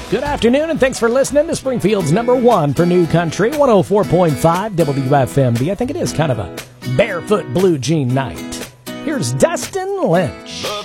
Good afternoon, and thanks for listening to Springfield's number one for New Country, 104.5 WFMD. I think it is kind of a barefoot blue jean night. Here's Dustin Lynch. The